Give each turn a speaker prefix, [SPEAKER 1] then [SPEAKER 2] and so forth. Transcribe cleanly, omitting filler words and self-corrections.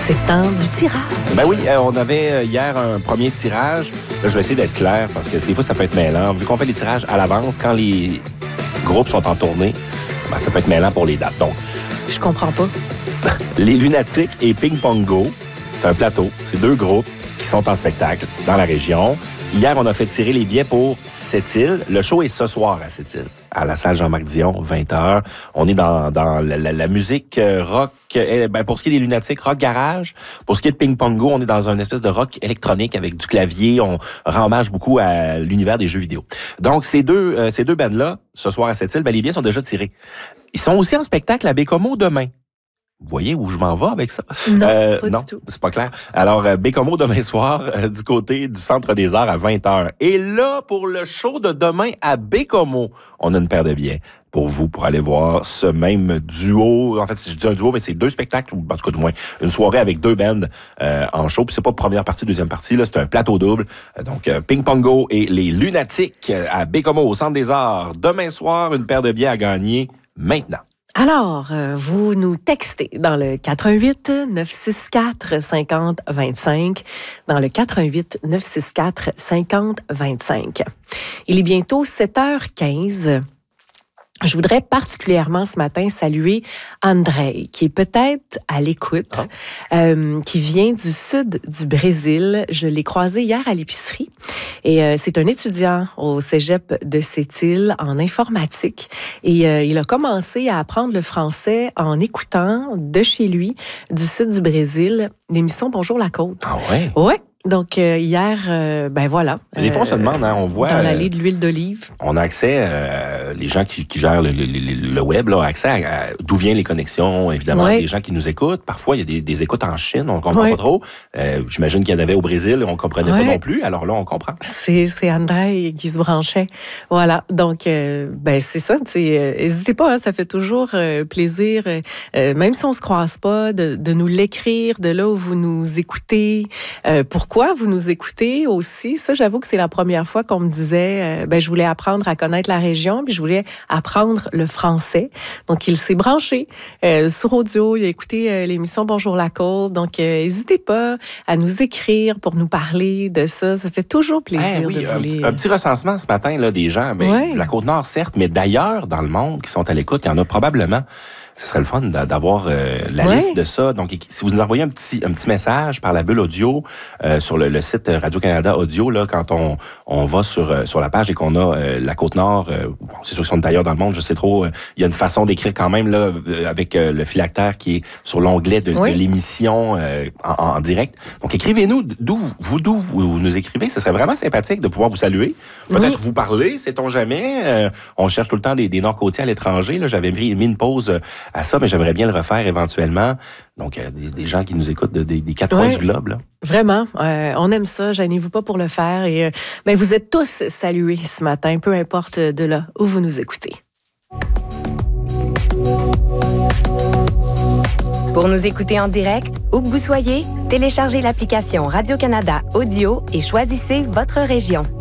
[SPEAKER 1] C'est temps du tirage.
[SPEAKER 2] Ben oui, on avait hier un premier tirage. Là, je vais essayer d'être clair parce que des fois, ça peut être mêlant. Vu qu'on fait les tirages à l'avance, quand les groupes sont en tournée, ben, ça peut être mêlant pour les dates. Donc,
[SPEAKER 1] Je comprends pas.
[SPEAKER 2] les Lunatiques et Ping Pong Go, c'est un plateau. C'est deux groupes qui sont en spectacle dans la région. Hier, on a fait tirer les billets pour Sept-Îles. Le show est ce soir à Sept-Îles, à la salle Jean-Marc Dion, 20h. On est dans la musique rock, pour ce qui est des Lunatiques, rock garage. Pour ce qui est de Ping Pong Go, on est dans une espèce de rock électronique avec du clavier. On rend hommage beaucoup à l'univers des jeux vidéo. Donc, ces deux bands-là, ce soir à Sept-Îles, les billets sont déjà tirés. Ils sont aussi en spectacle à Bécomo demain. Vous voyez où je m'en vais avec ça?
[SPEAKER 1] Non, pas du tout.
[SPEAKER 2] C'est pas clair. Alors, Bécomo demain soir, du côté du Centre des Arts à 20h. Et là, pour le show de demain à Bécomo, on a une paire de billets pour vous, pour aller voir ce même duo. En fait, si je dis un duo, mais c'est deux spectacles, ou en tout cas, du moins, une soirée avec deux bands en show. Puis c'est pas première partie, deuxième partie, là, c'est un plateau double. Donc, Ping Pong Go et les Lunatiques à Bécomo, au Centre des Arts. Demain soir, une paire de billets à gagner maintenant.
[SPEAKER 1] Alors, vous nous textez dans le 88 964 50 25, dans le 88 964 50 25. Il est bientôt 7h15. Je voudrais particulièrement ce matin saluer Andrei, qui est peut-être à l'écoute, qui vient du sud du Brésil. Je l'ai croisé hier à l'épicerie et c'est un étudiant au cégep de Sept-Îles en informatique et il a commencé à apprendre le français en écoutant de chez lui, du sud du Brésil, l'émission Bonjour la Côte.
[SPEAKER 2] Ah ouais?
[SPEAKER 1] Ouais. Donc, hier, voilà.
[SPEAKER 2] Des fois, on se demande, on voit...
[SPEAKER 1] Dans l'allée de l'huile d'olive.
[SPEAKER 2] On a accès, les gens qui gèrent le web, là, ont accès à d'où viennent les connexions, évidemment, des gens qui nous écoutent. Parfois, il y a des écoutes en Chine, on ne comprend pas trop. J'imagine qu'il y en avait au Brésil, on ne comprenait pas non plus. Alors là, on comprend.
[SPEAKER 1] C'est André qui se branchait. Voilà. Donc, c'est ça. N'hésitez pas, ça fait toujours plaisir, même si on ne se croise pas, de nous l'écrire de là où vous nous écoutez. Pourquoi vous nous écoutez aussi? Ça, j'avoue que c'est la première fois qu'on me disait, je voulais apprendre à connaître la région, puis je voulais apprendre le français. Donc, il s'est branché sur audio, il a écouté l'émission Bonjour la Côte. Donc, n'hésitez pas à nous écrire pour nous parler de ça. Ça fait toujours plaisir de vous lire.
[SPEAKER 2] Un petit recensement ce matin là, des gens, de la Côte-Nord, certes, mais d'ailleurs, dans le monde, qui sont à l'écoute, il y en a probablement. Ce serait le fun d'avoir la liste de ça. Donc, si vous nous envoyez un petit message par la bulle audio sur le site Radio-Canada Audio, là, quand on va sur la page et qu'on a la Côte-Nord, c'est sûr qu'ils sont d'ailleurs dans le monde, je sais trop, il y a une façon d'écrire quand même là avec le phylactère qui est sur l'onglet de l'émission en direct. Donc, écrivez-nous d'où vous nous écrivez. Ce serait vraiment sympathique de pouvoir vous saluer. Peut-être vous parler, sait-on jamais. On cherche tout le temps des Nord-Côtiers à l'étranger. Là, j'avais mis une pause à ça, mais j'aimerais bien le refaire éventuellement. Donc, des gens qui nous écoutent des quatre coins du globe. Là.
[SPEAKER 1] Vraiment, on aime ça, gênez-vous pas pour le faire. Et vous êtes tous salués ce matin, peu importe de là où vous nous écoutez.
[SPEAKER 3] Pour nous écouter en direct, où que vous soyez, téléchargez l'application Radio-Canada Audio et choisissez votre région.